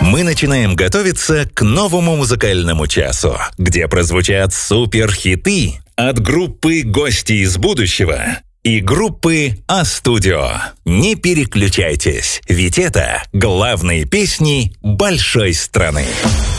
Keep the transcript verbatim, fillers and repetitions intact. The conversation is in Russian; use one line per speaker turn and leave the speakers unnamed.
Мы начинаем готовиться к новому музыкальному часу, где прозвучат суперхиты от группы «Гости из будущего» и группы А-студио. Не переключайтесь, ведь это главные песни большой страны.